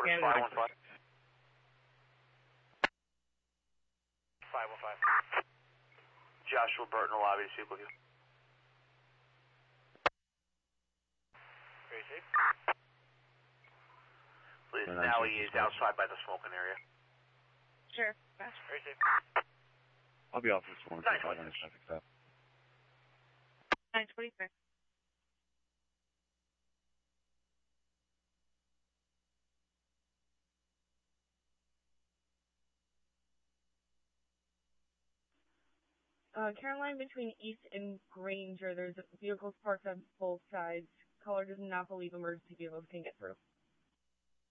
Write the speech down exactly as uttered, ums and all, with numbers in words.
five one five. five one five. Joshua Burton, lobby to speak with you. Very safe. Please, now he is outside by the smoking area. Sure. Very safe. I'll be off this morning. Nice. five hundred traffic stop. nine twenty-six. Uh, Caroline, between East and Granger, there's vehicles parked on both sides. Caller does not believe emergency vehicles can get through.